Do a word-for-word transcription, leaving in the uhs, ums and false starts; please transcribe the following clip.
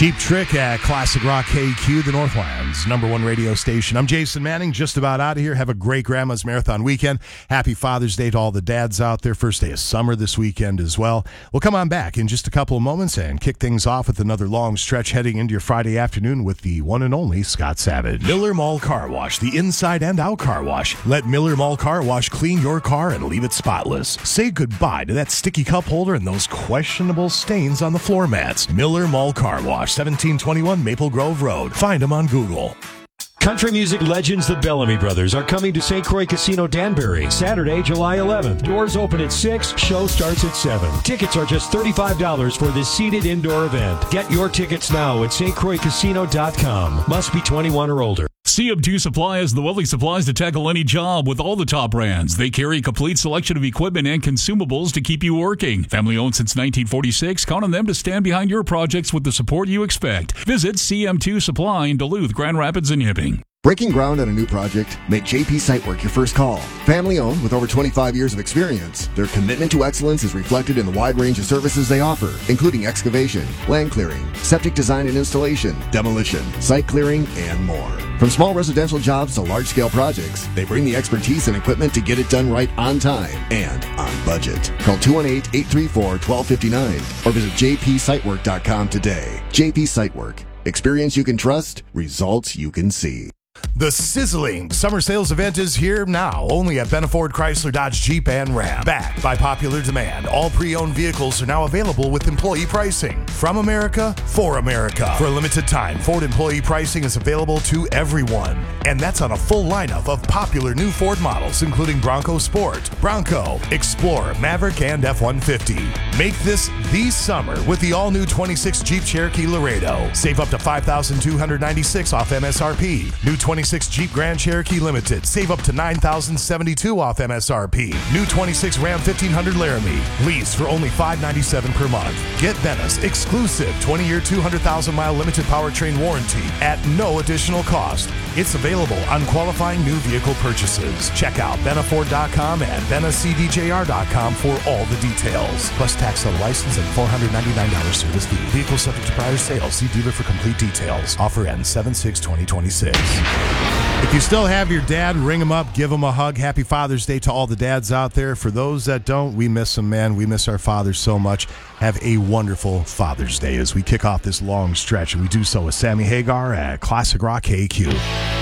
Cheap Trick at Classic Rock K Q, the Northland's number one radio station. I'm Jason Manning, just about out of here. Have a great Grandma's Marathon weekend. Happy Father's Day to all the dads out there. First day of summer this weekend as well. We'll come on back in just a couple of moments and kick things off with another long stretch heading into your Friday afternoon with the one and only Scott Savage. Miller Mall Car Wash, the inside and out car wash. Let Miller Mall Car Wash clean your car and leave it spotless. Say goodbye to that sticky cup holder and those questionable stains on the floor mats. Miller Mall Car Wash, seventeen twenty-one Maple Grove Road. Find them on Google. Country music legends the Bellamy Brothers are coming to Saint Croix Casino Danbury Saturday, July eleventh. Doors open at six, show starts at seven. Tickets are just thirty-five dollars for this seated indoor event. Get your tickets now at st croix casino dot com. Must be twenty-one or older. C M two Supply has the welding supplies to tackle any job with all the top brands. They carry a complete selection of equipment and consumables to keep you working. Family owned since nineteen forty-six, count on them to stand behind your projects with the support you expect. Visit C M two Supply in Duluth, Grand Rapids, and Hibbing. Breaking ground on a new project? Make J P Sitework your first call. Family owned with over twenty-five years of experience, their commitment to excellence is reflected in the wide range of services they offer, including excavation, land clearing, septic design and installation, demolition, site clearing, and more. From small residential jobs to large-scale projects, they bring the expertise and equipment to get it done right on time and on budget. Call two one eight, eight three four, one two five nine or visit j p sitework dot com today. J P Sitework. Experience you can trust, results you can see. The sizzling summer sales event is here now, only at Benna Ford Chrysler Dodge Jeep and Ram. Backed by popular demand, all pre-owned vehicles are now available with employee pricing. From America, for America. For a limited time, Ford employee pricing is available to everyone. And that's on a full lineup of popular new Ford models, including Bronco Sport, Bronco, Explorer, Maverick, and F one fifty. Make this the summer with the all-new twenty-six Jeep Cherokee Laredo. Save up to five thousand two hundred ninety-six dollars off M S R P. New twenty-six Jeep Grand Cherokee Limited. Save up to nine thousand seventy-two dollars off M S R P. New twenty-six Ram fifteen hundred Laramie. Lease for only five hundred ninety-seven dollars per month. Get Benna's exclusive twenty-year, two hundred thousand mile limited powertrain warranty at no additional cost. It's available on qualifying new vehicle purchases. Check out benna ford dot com and benna c d j r dot com for all the details. Plus tax on license and four hundred ninety-nine dollars service fee. Vehicle subject to prior sale. See dealer for complete details. Offer ends seven six twenty twenty-six. If you still have your dad, ring him up, give him a hug. Happy Father's Day to all the dads out there. For those that don't, we miss them, man. We miss our fathers so much. Have a wonderful Father's Day as we kick off this long stretch, and we do so with Sammy Hagar at Classic Rock K Q.